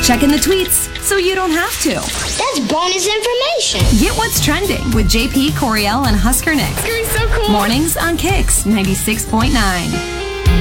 Check in the tweets so you don't have to. That's bonus information. Get what's trending with JP, Coriel, and Husker Nick. It's going to be so cool. Mornings on Kicks 96.9.